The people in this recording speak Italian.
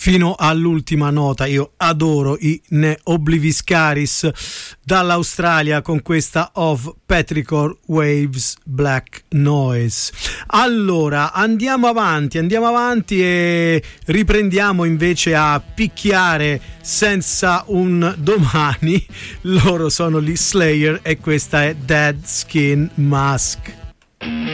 fino all'ultima nota. Io adoro i Ne Obliviscaris dall'Australia con questa Of Petrichor Waves Black Noise. Allora andiamo avanti e riprendiamo invece a picchiare senza un domani. Loro sono gli Slayer e questa è Dead Skin Mask.